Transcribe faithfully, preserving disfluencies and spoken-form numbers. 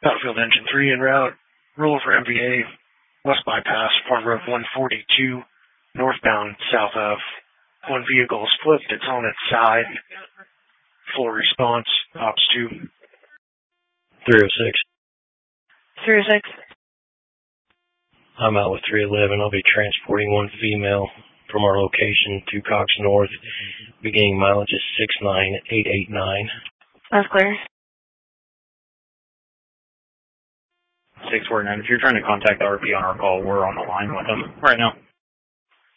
Battlefield Engine three en route. Roll for M V A. West Bypass, Farm Road one forty-two. Northbound, south of. One vehicle is flipped. It's on its side. Full response. Ops two. three oh six. three oh six. I'm out with three eleven. I'll be transporting one female from our location to Cox North. Beginning mileage is six nine eight eight nine. That's clear. six four nine. If you're trying to contact the R P on our call, we're on the line with them right now.